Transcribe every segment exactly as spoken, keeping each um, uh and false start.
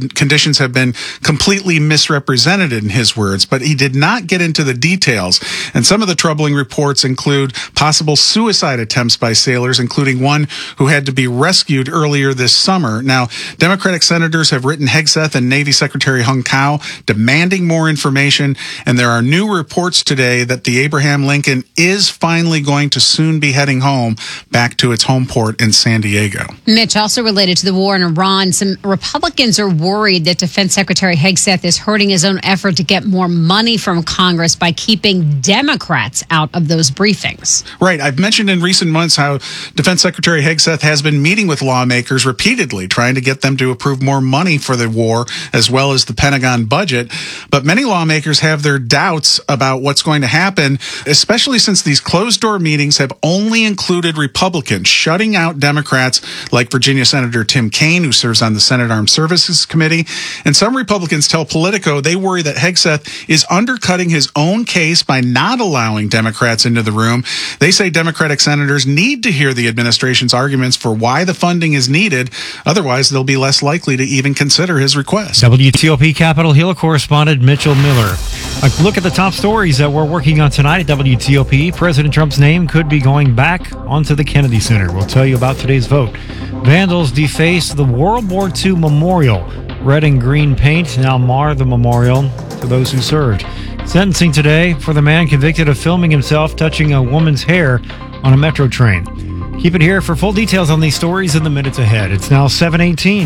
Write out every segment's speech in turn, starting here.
that conditions have been completely misrepresented in his words, but he did not get into the details. And some of the troubling reports include possible suicide attempts by sailors, including one who had to be rescued earlier this summer. Now, Democratic senators have written Hegseth and Navy Secretary Hung Cao demanding more information, and there are new reports today that the Abraham Lincoln is finally going to soon be heading home back to its home port in San Diego. Mitch, also related to the war in Iran, some Republicans are worried that Defense Secretary Hegseth is hurting his own effort to get more money from Congress by keeping Democrats out of those briefings. Right. I've mentioned in recent months how Defense Secretary Hegseth has been meeting with lawmakers repeatedly, trying to get them to approve more money for the war, as well as the Pentagon budget. But many lawmakers have their doubts about what's going to happen, especially since these closed-door meetings have only included Republicans, shutting out Democrats like Virginia Senator Tim Kaine, who serves on the Senate Armed Services Committee. And some Republicans tell Politico they worry that Hegseth is undercutting his own case by not allowing Democrats into the room. They say Democratic senators need to hear the administration's arguments for why the funding is needed. Otherwise, they'll be less likely to even consider his request. W T O P Capitol Hill correspondent Mitchell Miller. A look at the top stories that we're working on tonight at W T O P. President Trump's name could be going back onto the Kennedy Center. We'll tell you about today's vote. Vandals deface the World War Two memorial. Red and green paint now mar the memorial to those who served. Sentencing today for the man convicted of filming himself touching a woman's hair on a metro train. Keep it here for full details on these stories in the minutes ahead. It's now seven eighteen.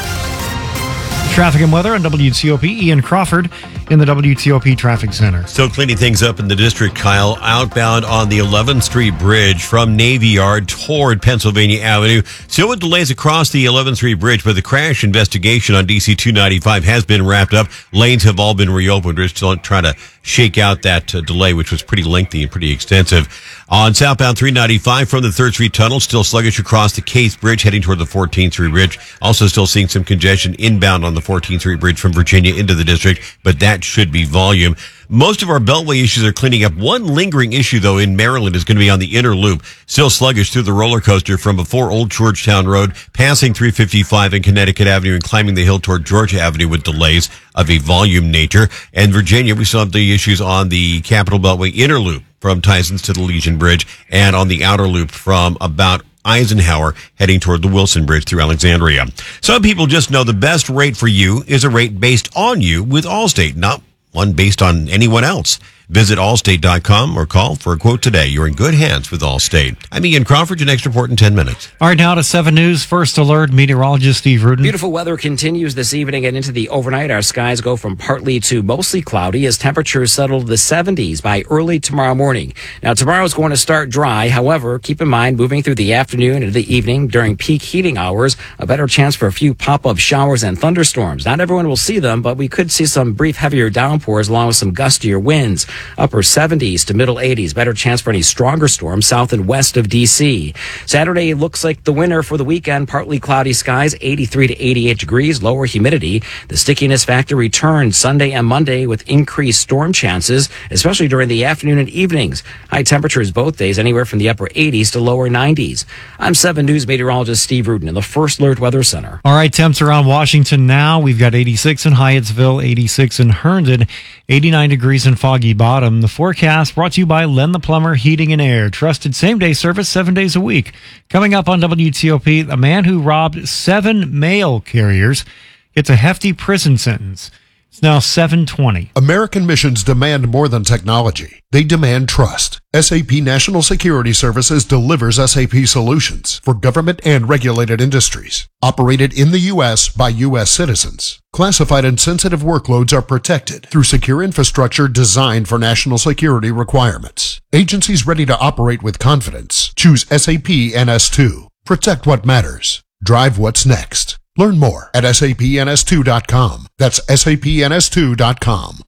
Traffic and weather on W T O P. Ian Crawford in the W T O P Traffic Center. Still cleaning things up in the district, Kyle. Outbound on the eleventh Street Bridge from Navy Yard toward Pennsylvania Avenue. Still with delays across the eleventh Street Bridge, but the crash investigation on D C two ninety-five has been wrapped up. Lanes have all been reopened. We're still trying to shake out that uh, delay, which was pretty lengthy and pretty extensive. On southbound three ninety-five from the third Street Tunnel, still sluggish across the Case Bridge heading toward the fourteenth Street Bridge. Also still seeing some congestion inbound on the fourteenth Street Bridge from Virginia into the district, but that should be volume. Most of our Beltway issues are cleaning up. One lingering issue, though, in Maryland is going to be on the inner loop. Still sluggish through the roller coaster from before Old Georgetown Road, passing three fifty-five and Connecticut Avenue and climbing the hill toward Georgia Avenue with delays of a volume nature. And Virginia, we still have the issues on the Capitol Beltway inner loop from Tysons to the Legion Bridge and on the outer loop from about Eisenhower heading toward the Wilson Bridge through Alexandria. Some people just know the best rate for you is a rate based on you with Allstate, not one based on anyone else. Visit Allstate dot com or call for a quote today. You're in good hands with Allstate. I'm Ian Crawford. Your next report in ten minutes. All right, now to seven News. First alert, meteorologist Steve Rudin. Beautiful weather continues this evening and into the overnight. Our skies go from partly to mostly cloudy as temperatures settle to the seventies by early tomorrow morning. Now, tomorrow is going to start dry. However, keep in mind, moving through the afternoon into the evening during peak heating hours, a better chance for a few pop-up showers and thunderstorms. Not everyone will see them, but we could see some brief heavier downpours along with some gustier winds. Upper seventies to middle eighties. Better chance for any stronger storms south and west of D C. Saturday looks like the winner for the weekend. Partly cloudy skies, eighty-three to eighty-eight degrees, lower humidity. The stickiness factor returns Sunday and Monday with increased storm chances, especially during the afternoon and evenings. High temperatures both days, anywhere from the upper eighties to lower nineties. I'm seven News meteorologist Steve Rudin in the First Alert Weather Center. All right, temps around Washington now. We've got eighty-six in Hyattsville, eighty-six in Herndon, eighty-nine degrees in Foggy Bottom. The forecast brought to you by Len the Plumber Heating and Air. Trusted same-day service seven days a week. Coming up on W T O P, a man who robbed seven mail carriers gets a hefty prison sentence. It's now seven twenty. American missions demand more than technology. They demand trust. S A P National Security Services delivers S A P solutions for government and regulated industries. Operated in the U S by U S citizens. Classified and sensitive workloads are protected through secure infrastructure designed for national security requirements. Agencies ready to operate with confidence. Choose S A P N S two. Protect what matters. Drive what's next. Learn more at S A P N S two dot com. That's S A P N S two dot com.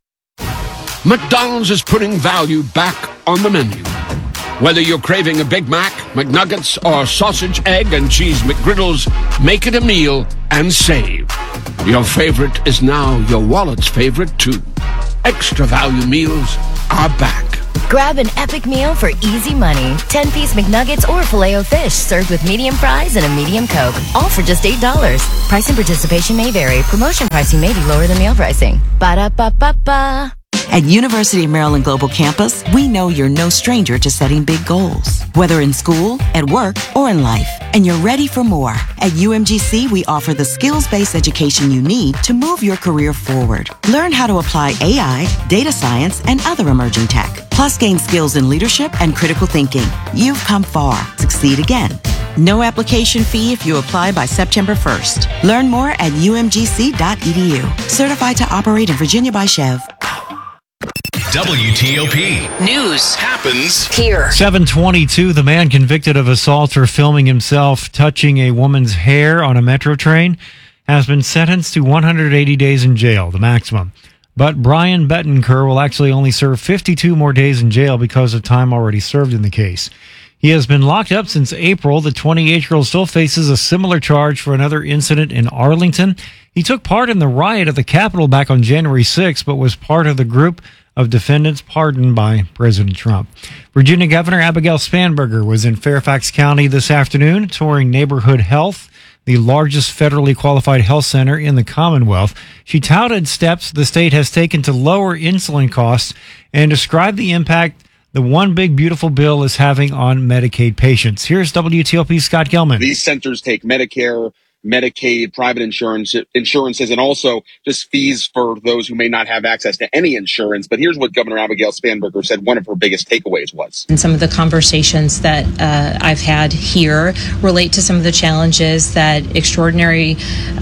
McDonald's is putting value back on the menu. Whether you're craving a Big Mac, McNuggets, or sausage, egg, and cheese McGriddles, make it a meal and save. Your favorite is now your wallet's favorite, too. Extra value meals are back. Grab an epic meal for easy money. ten-piece McNuggets or Filet-O-Fish served with medium fries and a medium Coke. All for just eight dollars. Price and participation may vary. Promotion pricing may be lower than meal pricing. Ba-da-ba-ba-ba. At University of Maryland Global Campus, we know you're no stranger to setting big goals, whether in school, at work, or in life, and you're ready for more. At U M G C, we offer the skills-based education you need to move your career forward. Learn how to apply A I, data science, and other emerging tech, plus gain skills in leadership and critical thinking. You've come far. Succeed again. No application fee if you apply by September first. Learn more at U M G C dot E D U. Certified to operate in Virginia by Chev. W T O P News happens here. seven twenty-two, the man convicted of assault for filming himself touching a woman's hair on a metro train has been sentenced to one hundred eighty days in jail, the maximum. But Brian Bettencourt will actually only serve fifty-two more days in jail because of time already served in the case. He has been locked up since April. The twenty-eight-year-old still faces a similar charge for another incident in Arlington. He took part in the riot at the Capitol back on January sixth, but was part of the group of defendants pardoned by President Trump. Virginia Governor Abigail Spanberger was in Fairfax County this afternoon touring Neighborhood Health, the largest federally qualified health center in the Commonwealth. She touted steps the state has taken to lower insulin costs and described the impact the One Big Beautiful Bill is having on Medicaid patients. Here's W T O P's Scott Gelman. These centers take Medicare, Medicaid, private insurance, insurances, and also just fees for those who may not have access to any insurance. But here's what Governor Abigail Spanberger said one of her biggest takeaways was. And some of the conversations that uh, I've had here relate to some of the challenges that extraordinary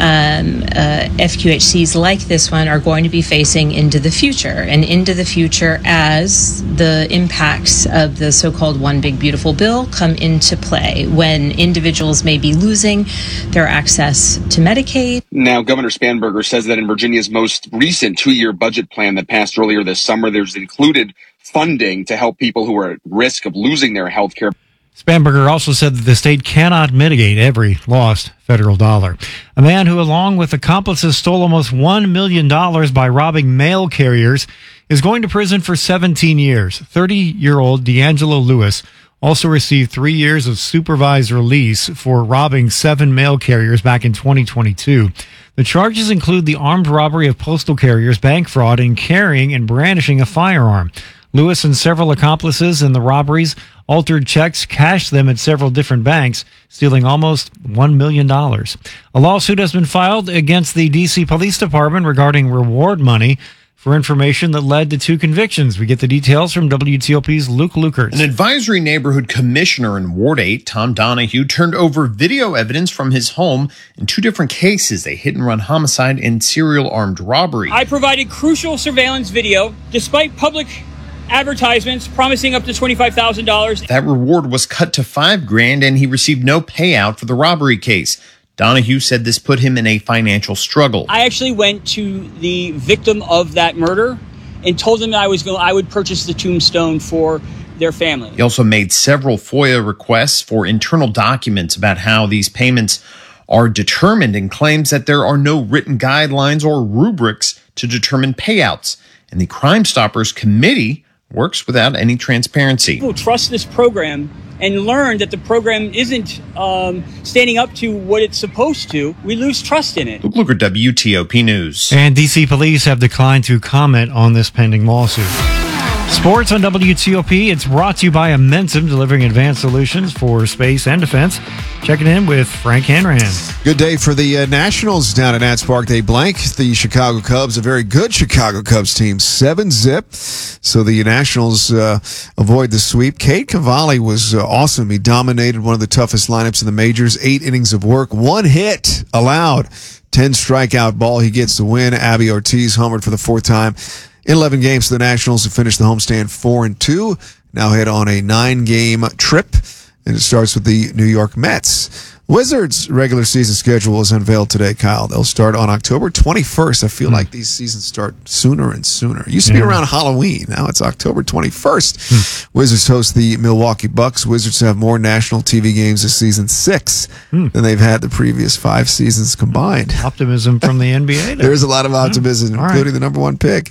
um, uh, F Q H Cs like this one are going to be facing into the future and into the future as the impacts of the so-called One Big Beautiful Bill come into play when individuals may be losing their access access to Medicaid. Now, Governor Spanberger says that in Virginia's most recent two-year budget plan that passed earlier this summer, there's included funding to help people who are at risk of losing their health care. Spanberger also said that the state cannot mitigate every lost federal dollar. A man who, along with accomplices, stole almost one million dollars by robbing mail carriers is going to prison for seventeen years. thirty-year-old D'Angelo Lewis also received three years of supervised release for robbing seven mail carriers back in twenty twenty-two. The charges include the armed robbery of postal carriers, bank fraud, and carrying and brandishing a firearm. Lewis and several accomplices in the robberies altered checks, cashed them at several different banks, stealing almost one million dollars. A lawsuit has been filed against the D C Police Department regarding reward money for information that led to two convictions. We get the details from W T O P's Luke Lukert. An advisory neighborhood commissioner in Ward eight, Tom Donahue, turned over video evidence from his home in two different cases, a hit-and-run homicide and serial armed robbery. I provided crucial surveillance video despite public advertisements promising up to twenty-five thousand dollars. That reward was cut to five grand and he received no payout for the robbery case. Donahue said this put him in a financial struggle. I actually went to the victim of that murder and told them that I was going, I would purchase the tombstone for their family. He also made several FOIA requests for internal documents about how these payments are determined and claims that there are no written guidelines or rubrics to determine payouts. And the Crime Stoppers Committee works without any transparency. People trust this program and learn that the program isn't um, standing up to what it's supposed to. We lose trust in it. Luke Luker, W T O P News. And D C police have declined to comment on this pending lawsuit. Sports on W T O P. It's brought to you by Amentum, delivering advanced solutions for space and defense. Checking in with Frank Hanrahan. Good day for the uh, Nationals down at Nats Park. They blank the Chicago Cubs, a very good Chicago Cubs team, seven zip. So the Nationals uh, avoid the sweep. Cade Cavalli was uh, awesome. He dominated one of the toughest lineups in the majors. Eight innings of work, one hit allowed, ten strikeout ball. He gets the win. Abby Ortiz homered for the fourth time. In eleven games, the Nationals have finished the homestand four and two. Now head on a nine-game trip, and it starts with the New York Mets. Wizards' regular season schedule is unveiled today, Kyle. They'll start on October twenty-first. I feel mm. like these seasons start sooner and sooner. It used to yeah. be around Halloween. Now it's October twenty-first. Mm. Wizards host the Milwaukee Bucks. Wizards have more national T V games this season, six, mm. than they've had the previous five seasons combined. Optimism from the N B A. There is a lot of optimism, yeah. including right. the number one pick.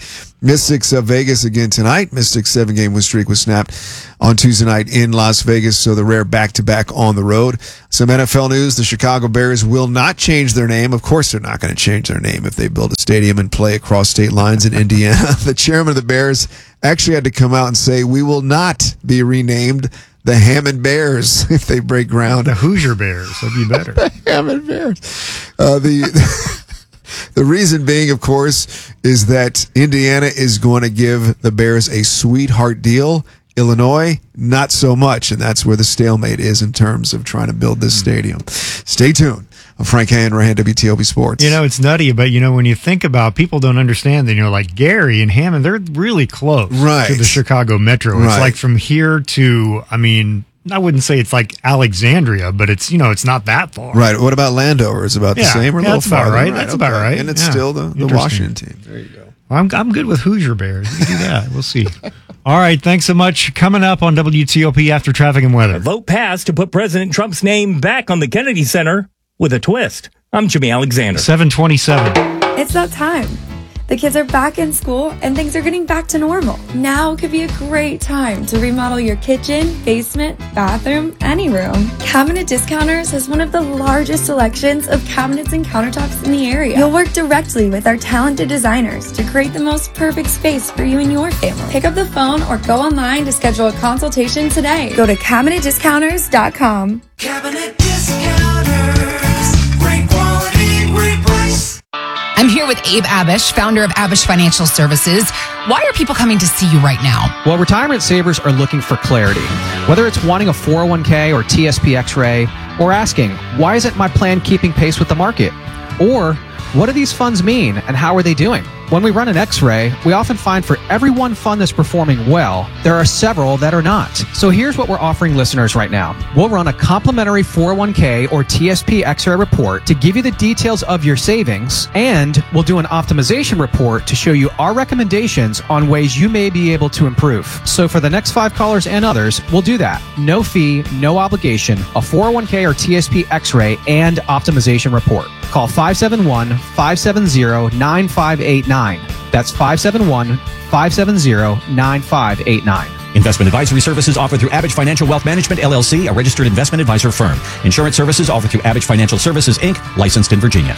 Mystics of Vegas again tonight. Mystics seven-game win streak was snapped on Tuesday night in Las Vegas, so the rare back-to-back on the road. Some N F L news, the Chicago Bears will not change their name. Of course they're not going to change their name if they build a stadium and play across state lines in Indiana. The chairman of the Bears actually had to come out and say, we will not be renamed the Hammond Bears if they break ground. The Hoosier Bears. That'd be better. The Hammond Bears. Uh, the... The reason being, of course, is that Indiana is going to give the Bears a sweetheart deal. Illinois, not so much, and that's where the stalemate is in terms of trying to build this stadium. Stay tuned. I'm Frank Hanrahan, W T O P Sports. You know, it's nutty, but, you know, when you think about people don't understand that, you know, like Gary and Hammond, they're really close right. to the Chicago Metro. Right. It's like from here to, I mean, I wouldn't say it's like Alexandria, but it's, you know, it's not that far. Right. What about Landover? Is it about the yeah, same or a yeah, little that's about farther? right. That's okay. about right. And it's yeah. still the, the Washington team. There you go. Well, I'm, I'm good with Hoosier Bears. You can do that. We'll see. All right. Thanks so much. Coming up on W T O P after traffic and weather. A vote passed to put President Trump's name back on the Kennedy Center with a twist. I'm Jimmy Alexander. seven twenty-seven. It's that time. The kids are back in school and things are getting back to normal. Now could be a great time to remodel your kitchen, basement, bathroom, any room. Cabinet Discounters has one of the largest selections of cabinets and countertops in the area. You'll work directly with our talented designers to create the most perfect space for you and your family. Pick up the phone or go online to schedule a consultation today. Go to cabinet discounters dot com. Cabinet Discounters. Great quality, great price. I'm here with Abe Abish, founder of Abish Financial Services. Why are people coming to see you right now? Well, retirement savers are looking for clarity. Whether it's wanting a four oh one k or T S P X-ray, or asking, why isn't my plan keeping pace with the market? Or, what do these funds mean and how are they doing? When we run an X-ray, we often find for every one fund that's performing well, there are several that are not. So here's what we're offering listeners right now. We'll run a complimentary four oh one k or T S P X-ray report to give you the details of your savings, and we'll do an optimization report to show you our recommendations on ways you may be able to improve. So for the next five callers and others, we'll do that. No fee, no obligation, a four oh one k or T S P X-ray and optimization report. Call five seven one, five seven zero, nine five eight nine. That's five seven one, five seven zero, nine five eight nine. Investment advisory services offered through Abbage Financial Wealth Management, L L C, a registered investment advisor firm. Insurance services offered through Abbage Financial Services, Incorporated, licensed in Virginia.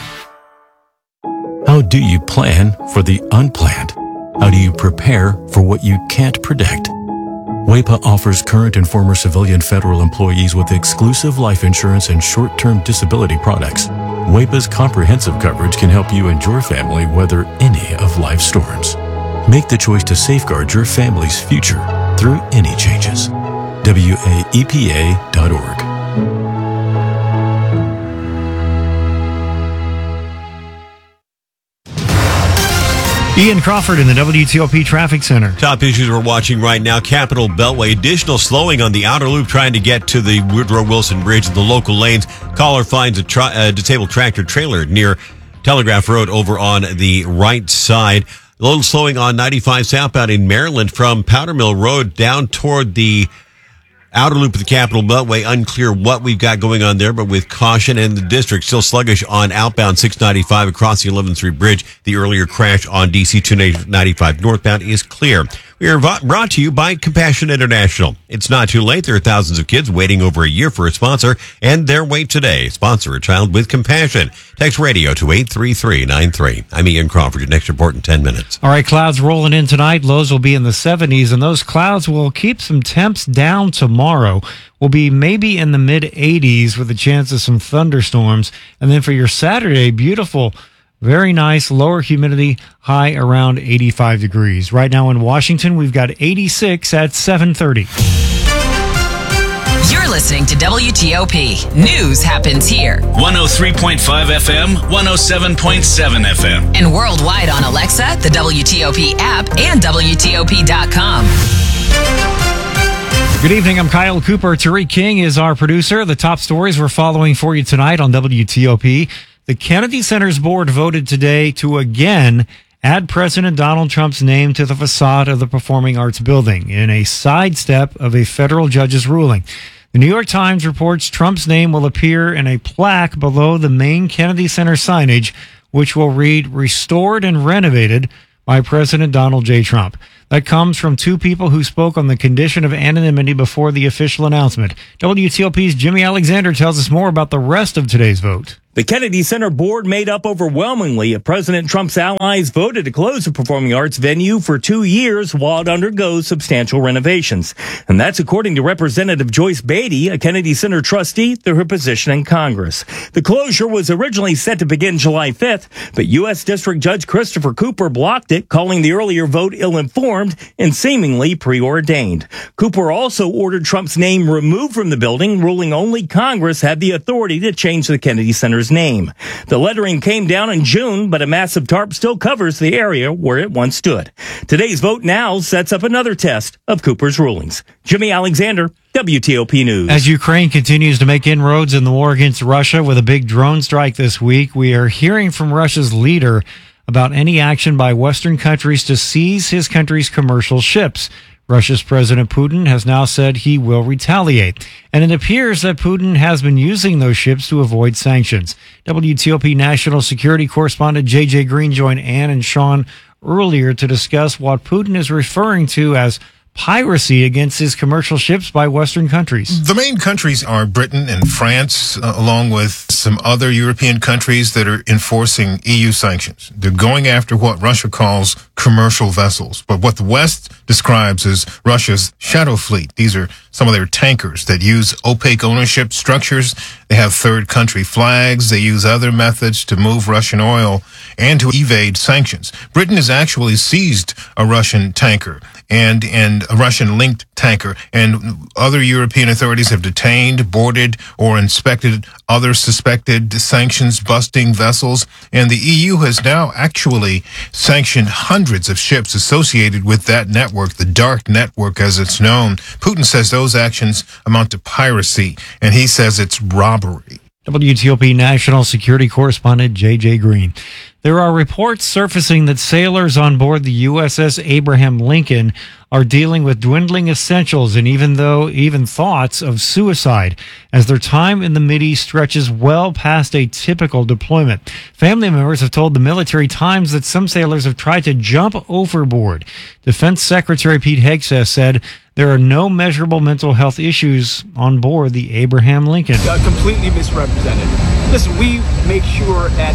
How do you plan for the unplanned? How do you prepare for what you can't predict? W E P A offers current and former civilian federal employees with exclusive life insurance and short-term disability products. W E P A's comprehensive coverage can help you and your family weather any of life's storms. Make the choice to safeguard your family's future through any changes. W A E P A dot org. Ian Crawford in the W T O P Traffic Center. Top issues we're watching right now. Capitol Beltway. Additional slowing on the outer loop trying to get to the Woodrow Wilson Bridge in the local lanes. Caller finds a, tra- a disabled tractor trailer near Telegraph Road over on the right side. A little slowing on ninety-five southbound in Maryland from Powder Mill Road down toward the outer loop of the Capitol Beltway. Unclear what we've got going on there, but with caution. And the district still sluggish on outbound six ninety-five across the eleventh Street Bridge. The earlier crash on D C two ninety-five northbound is clear. We are brought to you by Compassion International. It's not too late. There are thousands of kids waiting over a year for a sponsor, and their wait today. Sponsor a child with compassion. Text radio to eight three three nine three. I'm Ian Crawford. Your next report in ten minutes. All right, clouds rolling in tonight. Lows will be in the seventies, and those clouds will keep some temps down tomorrow. Will be maybe in the mid eighties with a chance of some thunderstorms. And then for your Saturday, beautiful, very nice, lower humidity, high around eighty-five degrees. Right now in Washington, we've got eighty-six at seven thirty. You're listening to W T O P. News happens here. one oh three point five F M, one oh seven point seven F M. And worldwide on Alexa, the W T O P app, and W T O P dot com. Good evening. I'm Kyle Cooper. Tariq King is our producer. The top stories we're following for you tonight on W T O P. The Kennedy Center's board voted today to again add President Donald Trump's name to the facade of the Performing Arts Building in a sidestep of a federal judge's ruling. The New York Times reports Trump's name will appear in a plaque below the main Kennedy Center signage, which will read "Restored and Renovated by President Donald J. Trump. That comes from two people who spoke on the condition of anonymity before the official announcement. W T O P's Jimmy Alexander tells us more about the rest of today's vote. The Kennedy Center board, made up overwhelmingly of President Trump's allies, voted to close the performing arts venue for two years while it undergoes substantial renovations. And that's according to Representative Joyce Beatty, a Kennedy Center trustee, through her position in Congress. The closure was originally set to begin July fifth, but U S District Judge Christopher Cooper blocked it, calling the earlier vote ill-informed and seemingly preordained. Cooper also ordered Trump's name removed from the building, ruling only Congress had the authority to change the Kennedy Center's name. The lettering came down in June, but a massive tarp still covers the area where it once stood. Today's vote now sets up another test of Cooper's rulings. Jimmy Alexander, W T O P News. As Ukraine continues to make inroads in the war against Russia with a big drone strike this week, we are hearing from Russia's leader about any action by Western countries to seize his country's commercial ships. Russia's President Putin has now said he will retaliate, and it appears that Putin has been using those ships to avoid sanctions. W T O P national security correspondent J J Green joined Ann and Sean earlier to discuss what Putin is referring to as piracy against his commercial ships by Western countries. The main countries are Britain and France, uh, along with some other European countries that are enforcing E U sanctions. They're going after what Russia calls commercial vessels, but what the West describes as Russia's shadow fleet. These are some of their tankers that use opaque ownership structures. They have third country flags. They use other methods to move Russian oil and to evade sanctions. Britain has actually seized a Russian tanker and and a Russian-linked tanker, and other European authorities have detained, boarded, or inspected other suspected sanctions-busting vessels, and the E U has now actually sanctioned hundreds of ships associated with that network, the dark network as it's known. Putin says those actions amount to piracy, and he says it's robbery. W T O P national security correspondent J J Green. There are reports surfacing that sailors on board the U S S Abraham Lincoln are dealing with dwindling essentials and even though even thoughts of suicide as their time in the Mideast stretches well past a typical deployment. Family members have told the Military Times that some sailors have tried to jump overboard. Defense Secretary Pete Hegseth said there are no measurable mental health issues on board the Abraham Lincoln. Uh, completely misrepresented. Listen, we make sure that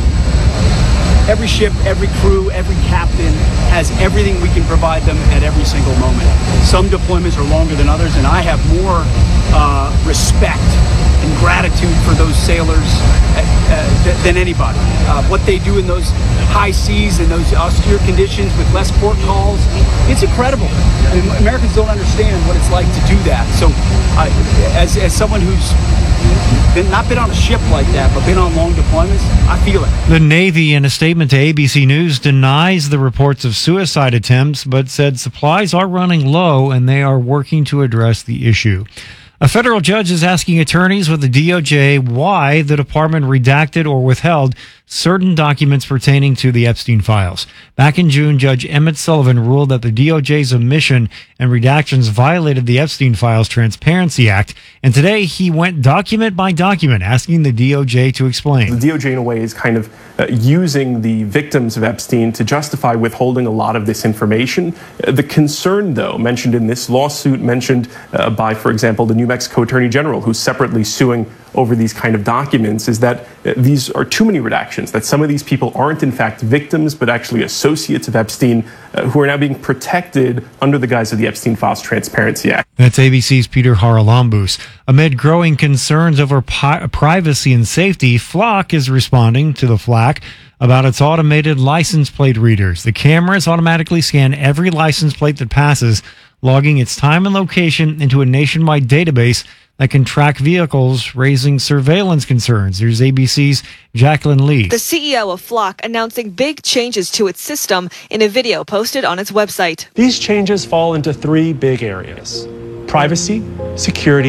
every ship, every crew, every captain has everything we can provide them at every single moment. Some deployments are longer than others, and I have more uh, respect and gratitude for those sailors uh, uh, than anybody. Uh, what they do in those high seas and those austere conditions with less port calls, it's incredible. I mean, Americans don't understand what it's like to do that. So uh, as, as someone who's been, not been on a ship like that, but been on long deployments, I feel it. The Navy, in a statement to A B C News, denies the reports of suicide attempts, but said supplies are running low and they are working to address the issue. A federal judge is asking attorneys with the D O J why the department redacted or withheld certain documents pertaining to the Epstein files. Back in June, Judge Emmett Sullivan ruled that the D O J's omission and redactions violated the Epstein Files Transparency Act, and today he went document by document asking the D O J to explain. The D O J, in a way, is kind of uh, using the victims of Epstein to justify withholding a lot of this information. Uh, the concern, though, mentioned in this lawsuit, mentioned uh, by, for example, the New Mexico Attorney General, who's separately suing over these kind of documents, is that uh, these are too many redactions, that some of these people aren't in fact victims, but actually associates of Epstein, uh, who are now being protected under the guise of the Epstein Files Transparency Act. That's A B C's Peter Haralambous. Amid growing concerns over pi- privacy and safety, Flock is responding to the flack about its automated license plate readers. The cameras automatically scan every license plate that passes, logging its time and location into a nationwide database that can track vehicles, raising surveillance concerns. Here's A B C's Jacqueline Lee. The C E O of Flock announcing big changes to its system in a video posted on its website. These changes fall into three big areas: privacy, security,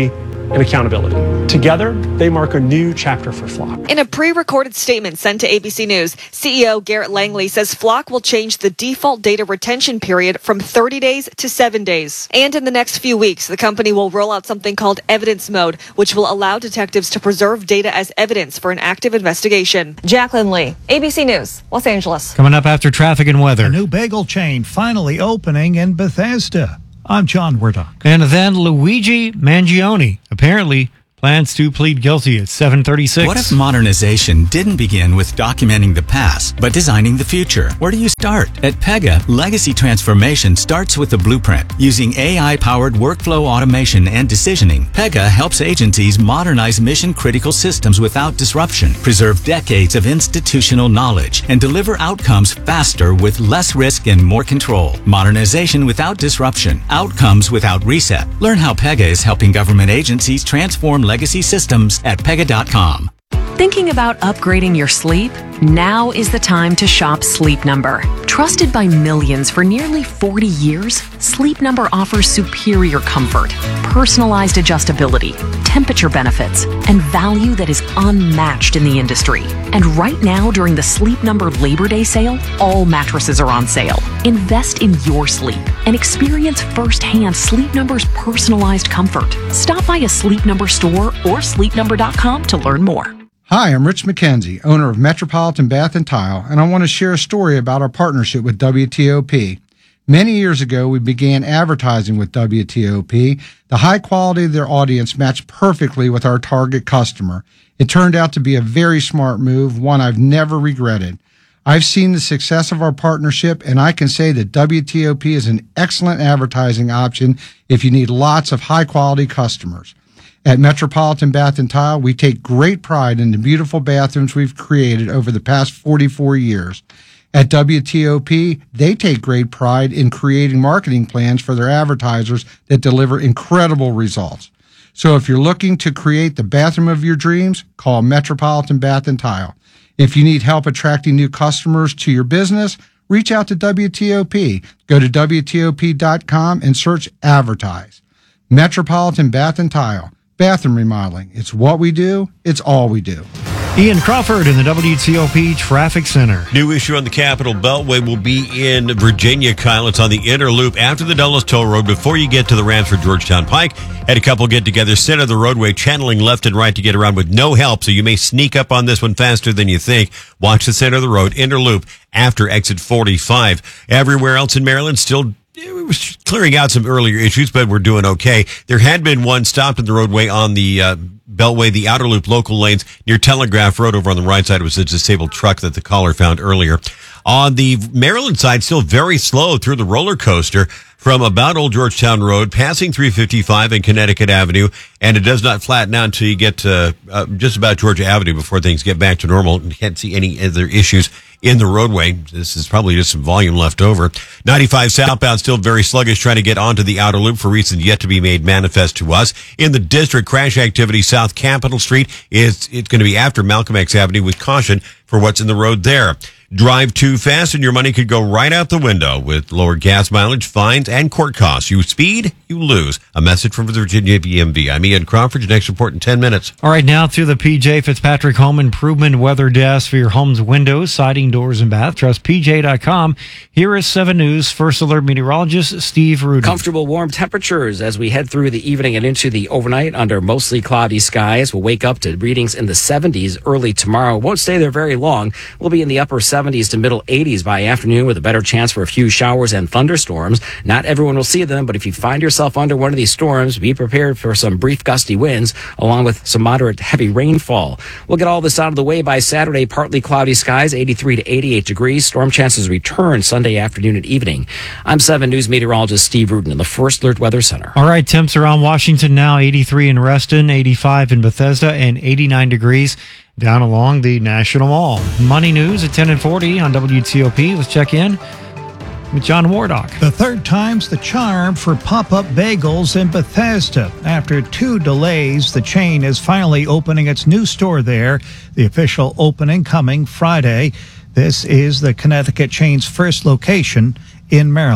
and accountability. Together, they mark a new chapter for Flock. In a pre-recorded statement sent to A B C News, C E O Garrett Langley says Flock will change the default data retention period from thirty days to seven days. And in the next few weeks, the company will roll out something called Evidence Mode, which will allow detectives to preserve data as evidence for an active investigation. Jacqueline Lee, A B C News, Los Angeles. Coming up after traffic and weather. A new bagel chain finally opening in Bethesda. I'm John Wardock. And then Luigi Mangione apparently plans to plead guilty at seven thirty-six. What if modernization didn't begin with documenting the past, but designing the future? Where do you start? At Pega, legacy transformation starts with the blueprint. Using A I-powered workflow automation and decisioning, Pega helps agencies modernize mission-critical systems without disruption, preserve decades of institutional knowledge, and deliver outcomes faster with less risk and more control. Modernization without disruption. Outcomes without reset. Learn how Pega is helping government agencies transform legacy systems at pega dot com. Thinking about upgrading your sleep? Now is the time to shop Sleep Number. Trusted by millions for nearly forty years, Sleep Number offers superior comfort, personalized adjustability, temperature benefits, and value that is unmatched in the industry. And right now, during the Sleep Number Labor Day sale, all mattresses are on sale. Invest in your sleep and experience firsthand Sleep Number's personalized comfort. Stop by a Sleep Number store or sleep number dot com to learn more. Hi, I'm Rich McKenzie, owner of Metropolitan Bath and Tile, and I want to share a story about our partnership with W T O P. Many years ago, we began advertising with W T O P. The high quality of their audience matched perfectly with our target customer. It turned out to be a very smart move, one I've never regretted. I've seen the success of our partnership, and I can say that W T O P is an excellent advertising option if you need lots of high quality customers. At Metropolitan Bath and Tile, we take great pride in the beautiful bathrooms we've created over the past forty-four years. At W T O P, they take great pride in creating marketing plans for their advertisers that deliver incredible results. So if you're looking to create the bathroom of your dreams, call Metropolitan Bath and Tile. If you need help attracting new customers to your business, reach out to W T O P. Go to W T O P dot com and search Advertise. Metropolitan Bath and Tile. Bathroom remodeling. It's what we do. It's all we do. Ian Crawford in the W T O P Traffic Center. New issue on the Capitol Beltway will be in Virginia, Kyle. It's on the inner loop after the Dulles Toll Road before you get to the Ramsford Georgetown Pike. Had a couple get together, center of the roadway, channeling left and right to get around with no help, so you may sneak up on this one faster than you think. Watch the center of the road, inner loop after exit forty-five. Everywhere else in Maryland, still it was clearing out some earlier issues, but we're doing okay. There had been one stopped in the roadway on the uh, Beltway, the outer loop local lanes near Telegraph Road over on the right side. It was a disabled truck that the caller found earlier. On the Maryland side, still very slow through the roller coaster from about Old Georgetown Road, passing three fifty-five and Connecticut Avenue, and it does not flatten out until you get to uh, just about Georgia Avenue before things get back to normal. You can't see any other issues in the roadway. This is probably just some volume left over. ninety-five southbound still very sluggish, trying to get onto the outer loop for reasons yet to be made manifest to us. In the district, crash activity South Capitol Street is it's going to be after Malcolm X Avenue with caution for what's in the road there. Drive too fast and your money could go right out the window with lower gas mileage, fines, and court costs. You speed, you lose. A message from the Virginia B M V. I'm Ian Crawford. Your next report in ten minutes. All right, now through the P J Fitzpatrick Home Improvement Weather Desk for your home's windows, siding, doors, and bath. Trust P J dot com. Here is seven News First Alert meteorologist Steve Rudin. Comfortable warm temperatures as we head through the evening and into the overnight under mostly cloudy skies. We'll wake up to readings in the seventies early tomorrow. Won't stay there very long. We'll be in the upper seventies to middle eighties by afternoon with a better chance for a few showers and thunderstorms. Not everyone will see them, but if you find yourself under one of these storms, be prepared for some brief gusty winds along with some moderate heavy rainfall. We'll get all this out of the way by Saturday. Partly cloudy skies, eighty-three to eighty-eight degrees. Storm chances return Sunday afternoon and evening. I'm seven News meteorologist Steve Rudin in the First Alert Weather Center. All right, temps around Washington now, eighty-three in Reston, eighty-five in Bethesda, and eighty-nine degrees down along the National Mall. Money news at ten and forty on W T O P. Let's check in with John Wardock. The third time's the charm for Pop-Up Bagels in Bethesda. After two delays, the chain is finally opening its new store there. The official opening coming Friday. This is the Connecticut chain's first location in Maryland.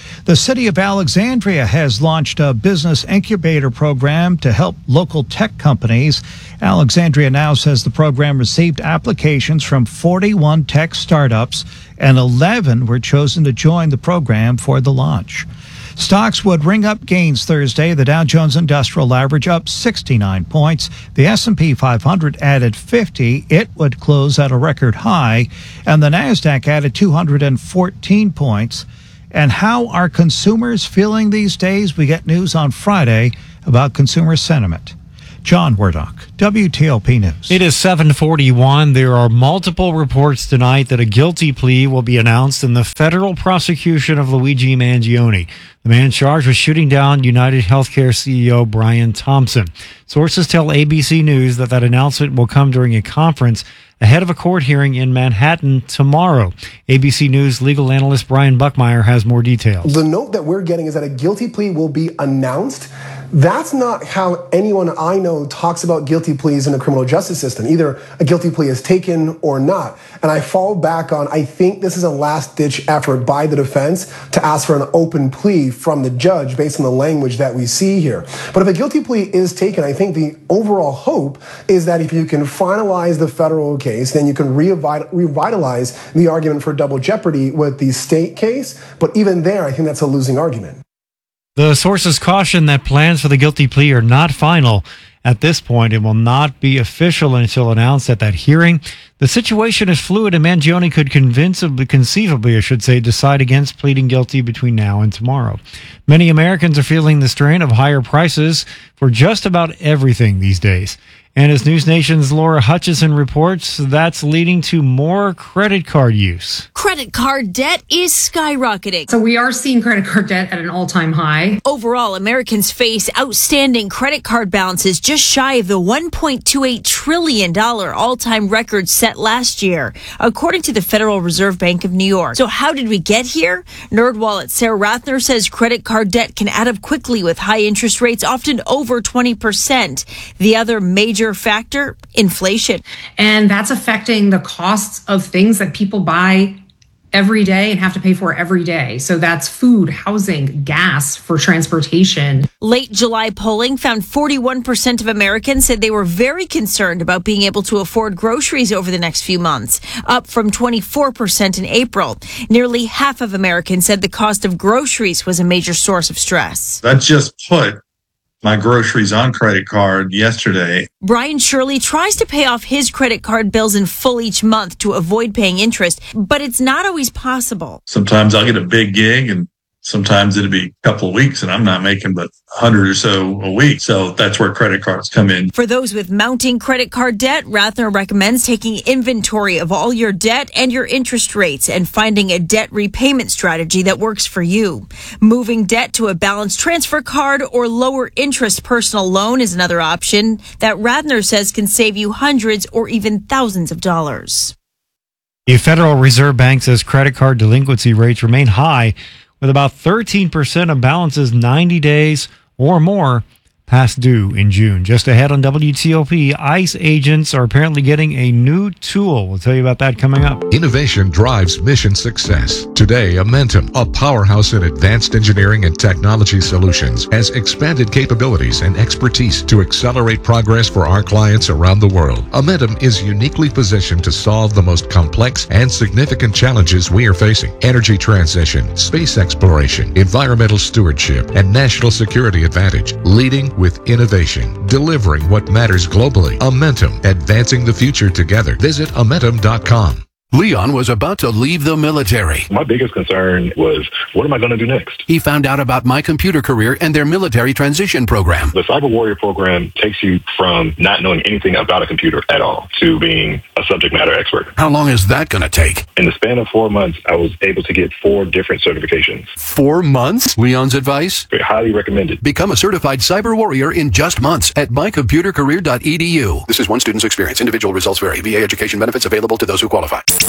The city of Alexandria has launched a business incubator program to help local tech companies. Alexandria now says the program received applications from forty-one tech startups, and eleven were chosen to join the program for the launch. Stocks would ring up gains Thursday. The Dow Jones Industrial Average up sixty-nine points. The S and P five hundred added fifty. It would close at a record high. And the Nasdaq added two hundred fourteen points. And how are consumers feeling these days? We get news on Friday about consumer sentiment. John Wardock, W T O P News. It is seven forty-one. There are multiple reports tonight that a guilty plea will be announced in the federal prosecution of Luigi Mangione, the man charged with shooting down United Healthcare C E O Brian Thompson. Sources tell A B C News that that announcement will come during a conference ahead of a court hearing in Manhattan tomorrow. A B C News legal analyst Brian Buckmeyer has more details. The note that we're getting is that a guilty plea will be announced. That's not how anyone I know talks about guilty pleas in the criminal justice system. Either a guilty plea is taken or not. And I fall back on, I think this is a last-ditch effort by the defense to ask for an open plea from the judge based on the language that we see here. But if a guilty plea is taken, I think the overall hope is that if you can finalize the federal case, then you can revital- revitalize the argument for double jeopardy with the state case. But even there, I think that's a losing argument. The sources caution that plans for the guilty plea are not final. At this point, it will not be official until announced at that hearing. The situation is fluid, and Mangione could convincibly, conceivably, I should say, decide against pleading guilty between now and tomorrow. Many Americans are feeling the strain of higher prices for just about everything these days. And as News Nation's Laura Hutchison reports, that's leading to more credit card use. Credit card debt is skyrocketing. So we are seeing credit card debt at an all-time high. Overall, Americans face outstanding credit card balances just shy of the one point two eight trillion dollars all-time record set last year, according to the Federal Reserve Bank of New York. So how did we get here? NerdWallet's Sarah Rathner says credit card debt can add up quickly with high interest rates, often over twenty percent. The other major factor, inflation. And that's affecting the costs of things that people buy every day and have to pay for every day. So that's food, housing, gas, for transportation. Late July polling found forty-one percent of Americans said they were very concerned about being able to afford groceries over the next few months, up from twenty-four percent in April. Nearly half of Americans said the cost of groceries was a major source of stress. That just put my groceries on credit card yesterday. Brian Shirley tries to pay off his credit card bills in full each month to avoid paying interest, but it's not always possible. Sometimes I'll get a big gig and sometimes it'll be a couple of weeks and I'm not making but a hundred or so a week. So that's where credit cards come in. For those with mounting credit card debt, Rathner recommends taking inventory of all your debt and your interest rates and finding a debt repayment strategy that works for you. Moving debt to a balance transfer card or lower interest personal loan is another option that Rathner says can save you hundreds or even thousands of dollars. The Federal Reserve Bank says credit card delinquency rates remain high, with about thirteen percent of balances ninety days or more past due in June. Just ahead on W T O P, ICE agents are apparently getting a new tool. We'll tell you about that coming up. Innovation drives mission success. Today, Amentum, a powerhouse in advanced engineering and technology solutions, has expanded capabilities and expertise to accelerate progress for our clients around the world. Amentum is uniquely positioned to solve the most complex and significant challenges we are facing: energy transition, space exploration, environmental stewardship, and national security advantage. Leading with innovation, delivering what matters globally. Amentum, advancing the future together. Visit Amentum dot com. Leon was about to leave the military. My biggest concern was, what am I going to do next? He found out about My Computer Career and their military transition program. The Cyber Warrior program takes you from not knowing anything about a computer at all to being a subject matter expert. How long is that going to take? In the span of four months, I was able to get four different certifications. Four months? Leon's advice? Highly recommended. Become a certified cyber warrior in just months at my computer career dot e d u. This is one student's experience. Individual results vary. V A education benefits available to those who qualify.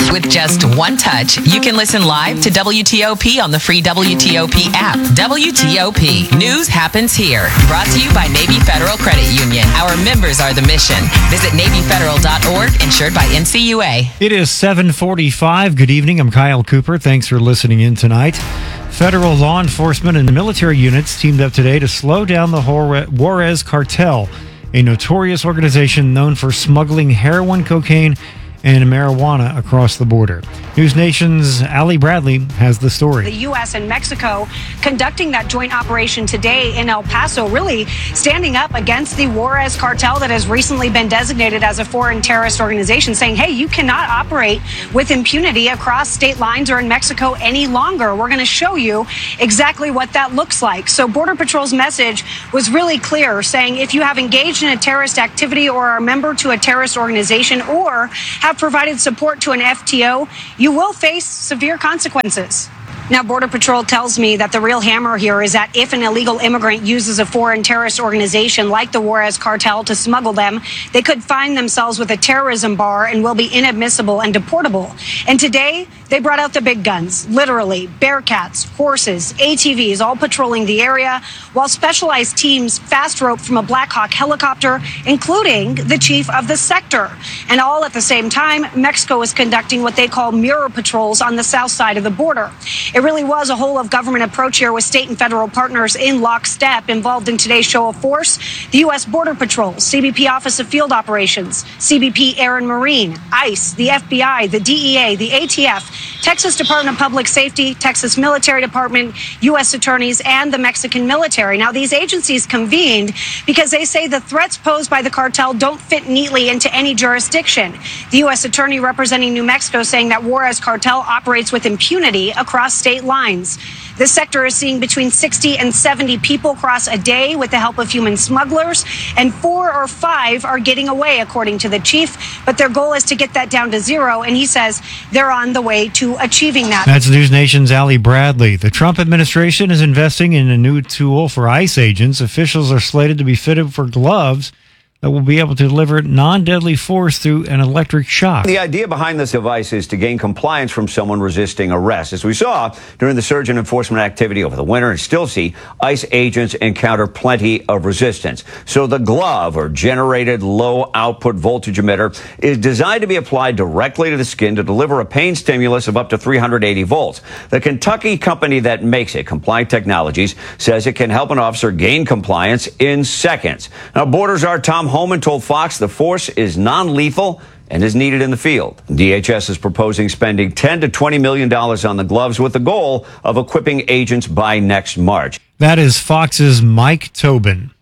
With just one touch, you can listen live to W T O P on the free W T O P app. W T O P. News happens here. Brought to you by Navy Federal Credit Union. Our members are the mission. Visit Navy Federal dot org, insured by N C U A. It is seven forty-five. Good evening. I'm Kyle Cooper. Thanks for listening in tonight. Federal law enforcement and military units teamed up today to slow down the Juarez Cartel, a notorious organization known for smuggling heroin, cocaine, and marijuana across the border. News Nation's Ali Bradley has the story. The U S and Mexico conducting that joint operation today in El Paso, really standing up against the Juarez cartel that has recently been designated as a foreign terrorist organization, saying, hey, you cannot operate with impunity across state lines or in Mexico any longer. We're going to show you exactly what that looks like. So Border Patrol's message was really clear, saying if you have engaged in a terrorist activity or are a member to a terrorist organization or have provided support to an F T O, you will face severe consequences. Now, Border Patrol tells me that the real hammer here is that if an illegal immigrant uses a foreign terrorist organization like the Juarez cartel to smuggle them, they could find themselves with a terrorism bar and will be inadmissible and deportable. And today, they brought out the big guns, literally, Bearcats, horses, A T Vs, all patrolling the area, while specialized teams fast roped from a Black Hawk helicopter, including the chief of the sector. And all at the same time, Mexico is conducting what they call mirror patrols on the south side of the border. It really was a whole of government approach here with state and federal partners in lockstep involved in today's show of force. The U S Border Patrol, C B P Office of Field Operations, C B P Air and Marine, ICE, the F B I, the D E A, the A T F, Texas Department of Public Safety, Texas Military Department, U S attorneys, and the Mexican military. Now, these agencies convened because they say the threats posed by the cartel don't fit neatly into any jurisdiction. The U S attorney representing New Mexico saying that Juarez cartel operates with impunity across state lines. The sector is seeing between sixty and seventy people cross a day with the help of human smugglers, and four or five are getting away, according to the chief. But their goal is to get that down to zero, and he says they're on the way to achieving that. That's News Nation's Ali Bradley. The Trump administration is investing in a new tool for ICE agents. Officials are slated to be fitted for gloves that will be able to deliver non-deadly force through an electric shock. The idea behind this device is to gain compliance from someone resisting arrest. As we saw during the surge in enforcement activity over the winter and still see, ICE agents encounter plenty of resistance. So the glove, or generated low output voltage emitter, is designed to be applied directly to the skin to deliver a pain stimulus of up to three hundred eighty volts. The Kentucky company that makes it, Compliant Technologies, says it can help an officer gain compliance in seconds. Now, Borders are Tom Holman told Fox the force is non-lethal and is needed in the field. D H S is proposing spending ten to twenty million dollars on the gloves with the goal of equipping agents by next March. That is Fox's Mike Tobin.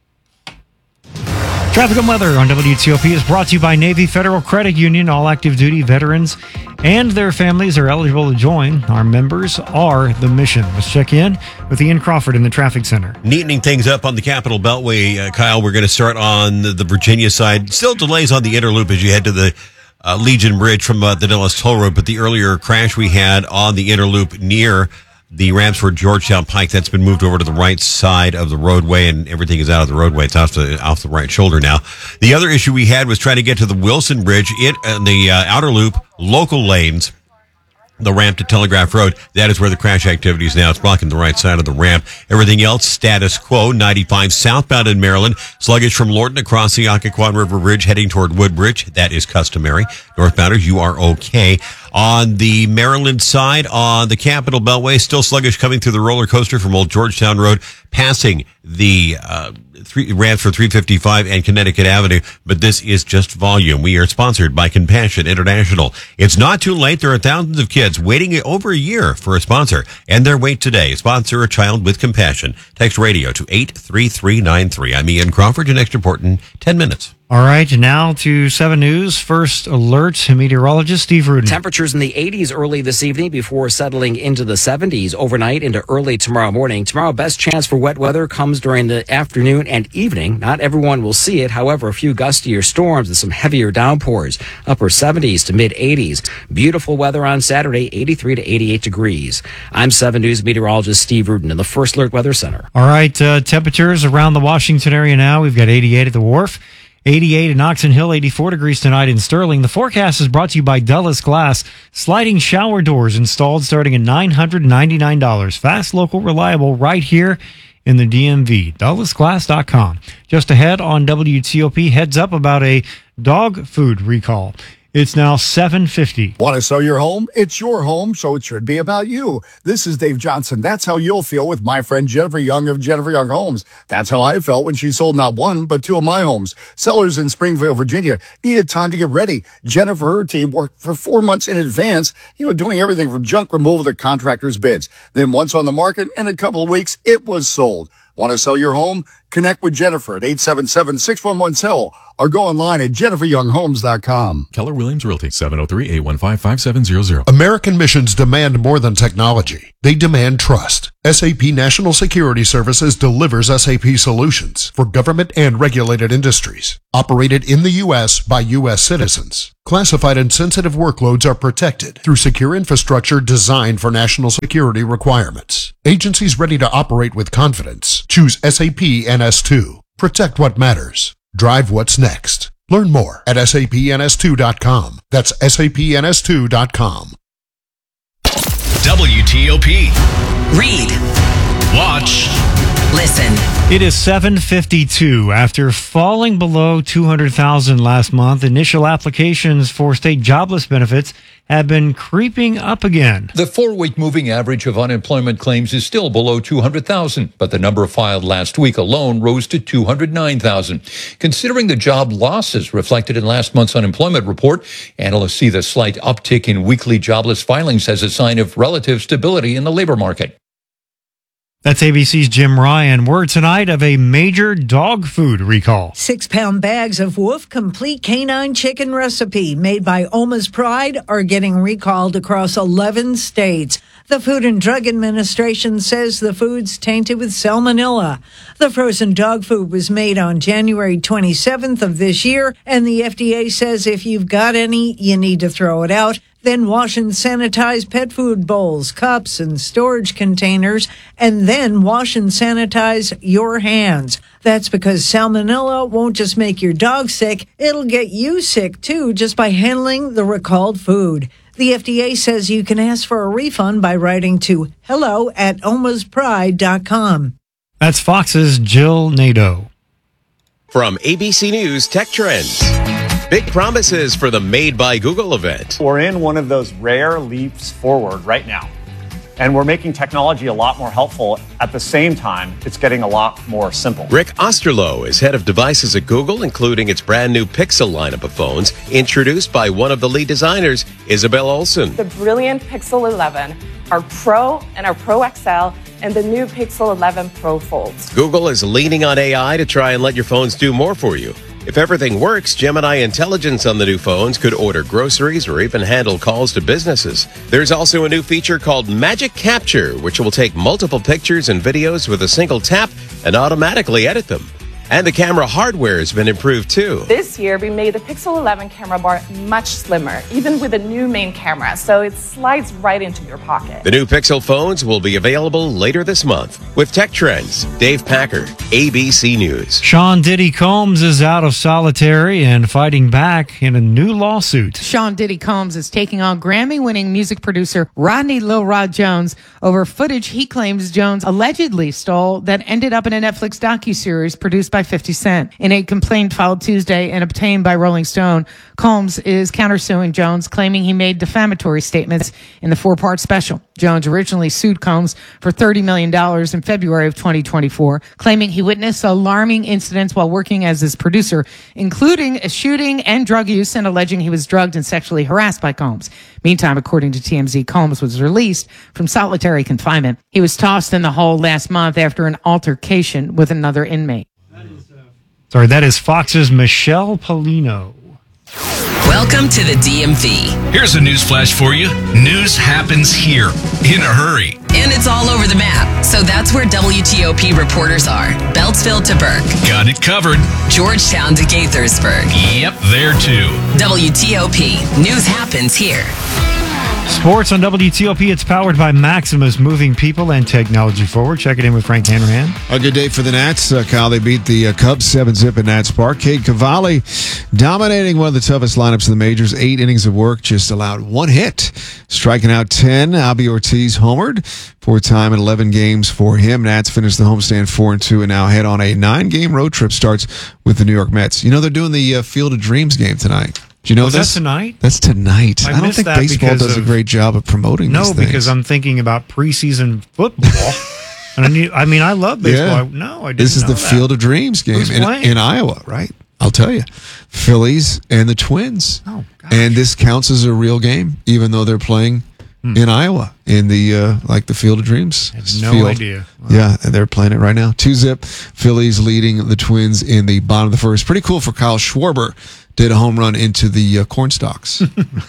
Traffic and weather on W T O P is brought to you by Navy Federal Credit Union. All active duty veterans and their families are eligible to join. Our members are the mission. Let's check in with Ian Crawford in the traffic center. Neatening things up on the Capitol Beltway, uh, Kyle, we're going to start on the, the Virginia side. Still delays on the Interloop as you head to the uh, Legion Bridge from uh, the Nellis Toll Road, but the earlier crash we had on the Interloop near the Ramsford Georgetown Pike, that's been moved over to the right side of the roadway, and everything is out of the roadway. It's off the off the right shoulder now. The other issue we had was trying to get to the Wilson Bridge in uh, the uh, outer loop, local lanes, the ramp to Telegraph Road. That is where the crash activity is now. It's blocking the right side of the ramp. Everything else, status quo. ninety-five southbound in Maryland. Sluggish from Lorton across the Occoquan River Bridge heading toward Woodbridge. That is customary. Northbounders, you are okay. On the Maryland side, on the Capitol Beltway, still sluggish coming through the roller coaster from Old Georgetown Road, passing the uh, three, ramps for three fifty-five and Connecticut Avenue. But this is just volume. We are sponsored by Compassion International. It's not too late. There are thousands of kids waiting over a year for a sponsor, and their wait today. Sponsor a child with compassion. Text radio to eight three three nine three. I'm Ian Crawford. Your next report in ten minutes. All right, now to seven News. First alert, meteorologist Steve Rudin. Temperatures in the eighties early this evening before settling into the seventies overnight into early tomorrow morning. Tomorrow, best chance for wet weather comes during the afternoon and evening. Not everyone will see it. However, a few gustier storms and some heavier downpours. Upper seventies to mid eighties. Beautiful weather on Saturday, eighty-three to eighty-eight degrees. I'm seven News meteorologist Steve Rudin in the First Alert Weather Center. All right, uh, temperatures around the Washington area now. We've got eighty-eight at the Wharf, eighty-eight in Oxon Hill, eighty-four degrees tonight in Sterling. The forecast is brought to you by Dulles Glass. Sliding shower doors installed starting at nine hundred ninety-nine dollars. Fast, local, reliable, right here in the D M V. Dulles Glass dot com. Just ahead on W T O P, heads up about a dog food recall. It's now seven fifty. Want to sell your home? It's your home, so it should be about you. This is Dave Johnson. That's how you'll feel with my friend Jennifer Young of Jennifer Young Homes. That's how I felt when she sold not one, but two of my homes. Sellers in Springfield, Virginia needed time to get ready. Jennifer, her team worked for four months in advance, you know, doing everything from junk removal to contractors' bids. Then once on the market, in a couple of weeks, it was sold. Want to sell your home? Connect with Jennifer at eight seven seven, six one one, S E L L or go online at jennifer young homes dot com. Keller Williams Realty, seven oh three, eight one five, five seven zero zero. American missions demand more than technology. They demand trust. S A P National Security Services delivers S A P solutions for government and regulated industries. Operated in the U S by U S citizens. Classified and sensitive workloads are protected through secure infrastructure designed for national security requirements. Agencies ready to operate with confidence. Choose S A P N S two. Protect what matters. Drive what's next. Learn more at S A P N S two dot com. That's S A P N S two dot com. W T O P. Read. Watch. Listen. It is seven fifty-two. After falling below two hundred thousand last month, initial applications for state jobless benefits have been creeping up again. The four-week moving average of unemployment claims is still below two hundred thousand, but the number filed last week alone rose to two hundred nine thousand. Considering the job losses reflected in last month's unemployment report, analysts see the slight uptick in weekly jobless filings as a sign of relative stability in the labor market. That's A B C's Jim Ryan. Word tonight of a major dog food recall. Six-pound bags of Wolf Complete Canine Chicken Recipe made by Oma's Pride are getting recalled across eleven states. The Food and Drug Administration says the food's tainted with salmonella. The frozen dog food was made on January twenty-seventh of this year, and the F D A says if you've got any, you need to throw it out. Then wash and sanitize pet food bowls, cups, and storage containers, and then wash and sanitize your hands. That's because salmonella won't just make your dog sick, it'll get you sick too just by handling the recalled food. The F D A says you can ask for a refund by writing to hello at omas pride dot com. That's Fox's Jill Nadeau. From A B C News Tech Trends. Big promises for the Made by Google event. We're in one of those rare leaps forward right now. And we're making technology a lot more helpful. At the same time, it's getting a lot more simple. Rick Osterloh is head of devices at Google, including its brand new Pixel lineup of phones, introduced by one of the lead designers, Isabel Olsen. The brilliant Pixel eleven, our Pro and our Pro X L, and the new Pixel eleven Pro Folds. Google is leaning on A I to try and let your phones do more for you. If everything works, Gemini Intelligence on the new phones could order groceries or even handle calls to businesses. There's also a new feature called Magic Capture, which will take multiple pictures and videos with a single tap and automatically edit them. And the camera hardware has been improved too. This year, we made the Pixel eleven camera bar much slimmer, even with a new main camera, so it slides right into your pocket. The new Pixel phones will be available later this month. With Tech Trends, Dave Packer, A B C News. Sean Diddy Combs is out of solitary and fighting back in a new lawsuit. Sean Diddy Combs is taking on Grammy-winning music producer Rodney Lil Rod Jones over footage he claims Jones allegedly stole that ended up in a Netflix docuseries produced by fifty cent. In a complaint filed Tuesday and obtained by Rolling Stone, Combs is countersuing Jones, claiming he made defamatory statements in the four-part special. Jones originally sued Combs for thirty million dollars in February of twenty twenty-four, claiming he witnessed alarming incidents while working as his producer, including a shooting and drug use, and alleging he was drugged and sexually harassed by Combs. Meantime, according to T M Z, Combs was released from solitary confinement. He was tossed in the hole last month after an altercation with another inmate. Sorry, that is Fox's Michelle Polino. Welcome to the D M V. Here's a news flash for you. News happens here in a hurry. And it's all over the map. So that's where W T O P reporters are. Beltsville to Burke. Got it covered. Georgetown to Gaithersburg. Yep, there too. W T O P. News happens here. Sports on W T O P. It's powered by Maximus, moving people and technology forward. Check it in with Frank Hanrahan. A good day for the Nats, uh, Kyle. They beat the uh, Cubs seven zip at Nats Park. Cade Cavalli dominating one of the toughest lineups in the majors. Eight innings of work, just allowed one hit. Striking out ten. Albie Ortiz homered. Four time in eleven games for him. Nats finished the homestand four and two and now head on a nine-game road trip. Starts with the New York Mets. You know, they're doing the uh, Field of Dreams game tonight. Do you know Was this? that tonight? That's tonight. I I, don't missed think that baseball because does a of- great job of promoting No, these things. because I'm thinking about preseason football. and I, knew, I mean, I love baseball. Yeah. No, I didn't This is know the that. Field of Dreams game Who's in, playing? in Iowa, right? I'll tell you. Phillies and the Twins. Oh, and this counts as a real game, even though they're playing in Iowa in the uh, like the Field of Dreams. no field. idea. Yeah, and they're playing it right now. Two zip. Phillies leading the Twins in the bottom of the first. Pretty cool for Kyle Schwarber. Did a home run into the uh, corn stalks.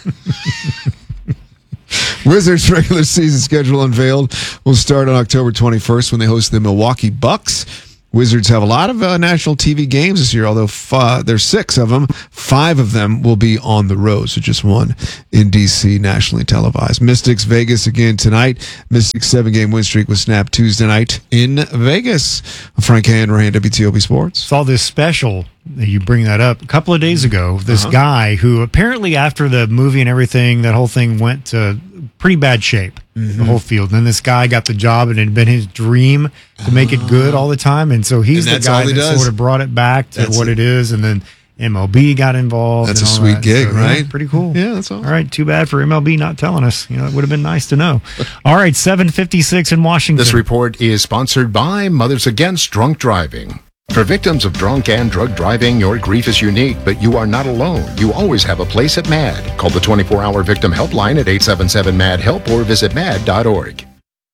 Wizards regular season schedule unveiled. Will start on October twenty-first when they host the Milwaukee Bucks. Wizards have a lot of uh, national T V games this year, although f- there's six of them. Five of them will be on the road, so just one in D C nationally televised. Mystics Vegas again tonight. Mystics seven-game win streak was snapped Tuesday night in Vegas. Frank Hanrahan, W T O P Sports. Saw this special. You bring that up a couple of days ago. This Uh-huh. guy who apparently after the movie and everything, that whole thing went to pretty bad shape. Mm-hmm. The whole field. And then this guy got the job, and it had been his dream to make it good all the time. And so he's And the that's guy all he that does. sort of brought it back to That's what it. it is. And then M L B got involved. That's and a all sweet that. gig, So, yeah, right? pretty cool. Yeah, that's awesome. All right. Too bad for M L B not telling us. You know, it would have been nice to know. All right. seven fifty-six in Washington. This report is sponsored by Mothers Against Drunk Driving. For victims of drunk and drug driving, your grief is unique, but you are not alone. You always have a place at MAD. Call the twenty-four hour victim helpline at eight seven seven M A D HELP or visit mad dot org.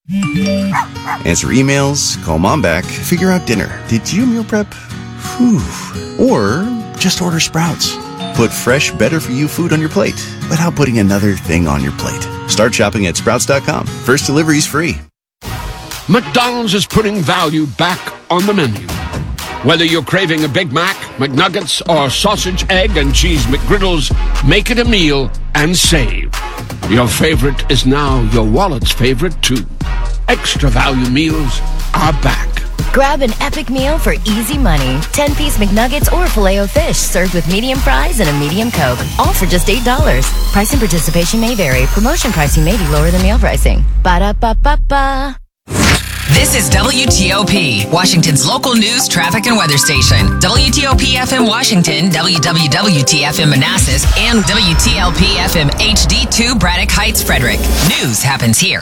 Answer emails, call mom back, figure out dinner. Did you meal prep? Whew. Or just order Sprouts. Put fresh, better for you food on your plate without putting another thing on your plate. Start shopping at sprouts dot com. First delivery's free. McDonald's is putting value back on the menu. Whether you're craving a Big Mac, McNuggets, or sausage, egg, and cheese McGriddles, make it a meal and save. Your favorite is now your wallet's favorite, too. Extra value meals are back. Grab an epic meal for easy money. ten-piece McNuggets or Filet-O-Fish served with medium fries and a medium Coke. All for just eight dollars. Price and participation may vary. Promotion pricing may be lower than meal pricing. Ba-da-ba-ba-ba. This is W T O P, Washington's local news, traffic, and weather station. W T O P F M Washington, W W W T F M Manassas, and W T L P F M H D two Braddock Heights, Frederick. News happens here.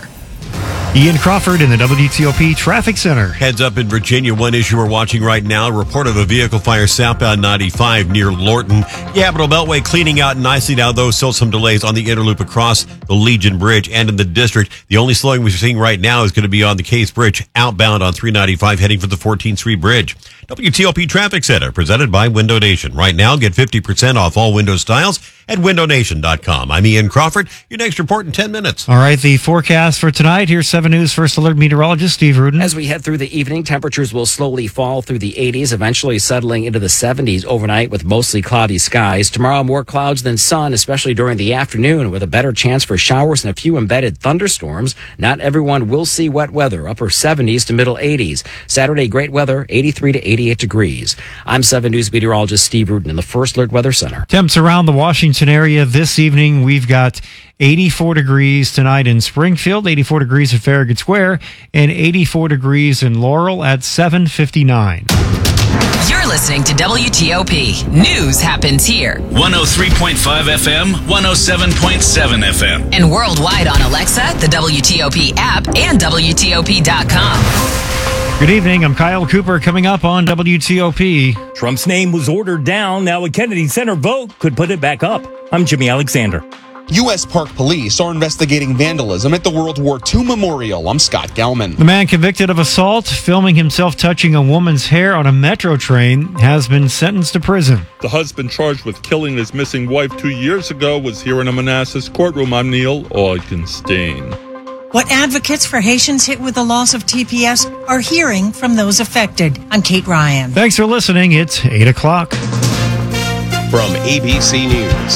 Ian Crawford in the W T O P Traffic Center. Heads up in Virginia. One issue we're watching right now. A report of a vehicle fire southbound ninety-five near Lorton. Capital Beltway cleaning out nicely now, though. Still some delays on the Interloop across the Legion Bridge and in the district. The only slowing we're seeing right now is going to be on the Case Bridge outbound on three ninety-five heading for the fourteenth Street Bridge. W T O P Traffic Center presented by Window Nation. Right now, get fifty percent off all window styles at window nation dot com. I'm Ian Crawford. Your next report in ten minutes. All right, the forecast for tonight. Here's seven News First Alert meteorologist Steve Rudin. As we head through the evening, temperatures will slowly fall through the eighties, eventually settling into the seventies overnight with mostly cloudy skies. Tomorrow, more clouds than sun, especially during the afternoon, with a better chance for showers and a few embedded thunderstorms. Not everyone will see wet weather, upper seventies to middle eighties. Saturday, great weather, eighty-three to eighty-eight degrees. I'm seven News meteorologist Steve Rudin in the First Alert Weather Center. Temps around the Washington area this evening. We've got eighty-four degrees tonight in Springfield, eighty-four degrees at Farragut Square, and eighty-four degrees in Laurel at seven fifty-nine. You're listening to W T O P. News happens here. one oh three point five F M, one oh seven point seven F M. And worldwide on Alexa, the W T O P app, and W T O P dot com. Good evening. I'm Kyle Cooper. Coming up on W T O P. Trump's name was ordered down. Now a Kennedy Center vote could put it back up. I'm Jimmy Alexander. U S Park Police are investigating vandalism at the World War Two Memorial. I'm Scott Gelman. The man convicted of assault, filming himself touching a woman's hair on a metro train, has been sentenced to prison. The husband charged with killing his missing wife two years ago was here in a Manassas courtroom. I'm Neil Augenstein. What advocates for Haitians hit with the loss of T P S are hearing from those affected. I'm Kate Ryan. Thanks for listening. It's eight o'clock. From A B C News,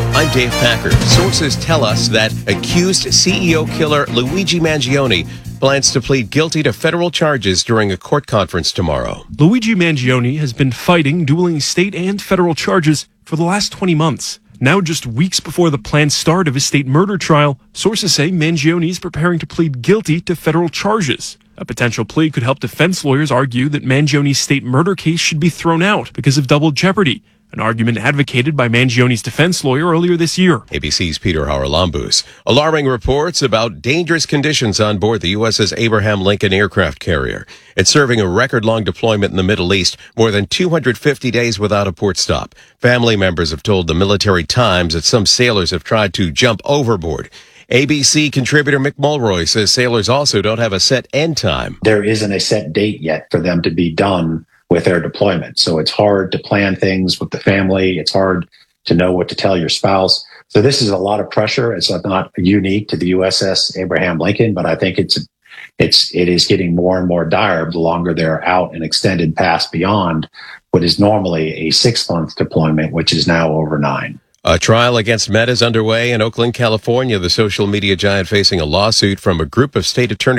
I'm Dave Packer. Sources tell us that accused C E O killer Luigi Mangione plans to plead guilty to federal charges during a court conference tomorrow. Luigi Mangione has been fighting dueling state and federal charges for the last twenty months. Now, just weeks before the planned start of his state murder trial, sources say Mangione is preparing to plead guilty to federal charges. A potential plea could help defense lawyers argue that Mangione's state murder case should be thrown out because of double jeopardy, an argument advocated by Mangione's defense lawyer earlier this year. A B C's Peter Haralambous. Alarming reports about dangerous conditions on board the U S S Abraham Lincoln aircraft carrier. It's serving a record-long deployment in the Middle East, more than two hundred fifty days without a port stop. Family members have told the Military Times that some sailors have tried to jump overboard. A B C contributor Mick Mulroy says sailors also don't have a set end time. There isn't a set date yet for them to be done with their deployment. So it's hard to plan things with the family. It's hard to know what to tell your spouse. So this is a lot of pressure. It's not unique to the U S S Abraham Lincoln, but I think it's it's it is getting more and more dire the longer they're out and extended past beyond what is normally a six-month deployment, which is now over nine. A trial against Meta is underway in Oakland, California. The social media giant facing a lawsuit from a group of state attorneys